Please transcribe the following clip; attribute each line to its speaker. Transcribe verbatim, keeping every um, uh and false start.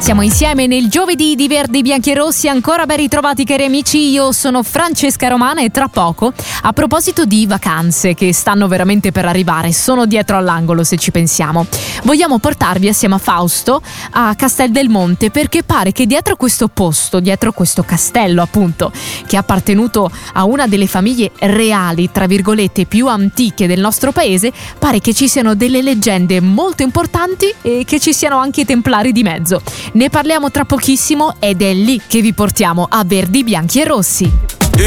Speaker 1: Siamo insieme nel giovedì di Verdi Bianchi e Rossi, ancora ben ritrovati cari amici, io sono Francesca Romana e tra poco, a proposito di vacanze che stanno veramente per arrivare, sono dietro all'angolo se ci pensiamo, vogliamo portarvi assieme a Fausto a Castel del Monte, perché pare che dietro questo posto, dietro questo castello appunto, che è appartenuto a una delle famiglie reali, tra virgolette, più antiche del nostro paese, pare che ci siano delle leggende molto importanti e che ci siano anche i templari di mezzo. Ne parliamo tra pochissimo ed è lì che vi portiamo a Verdi Bianchi e Rossi.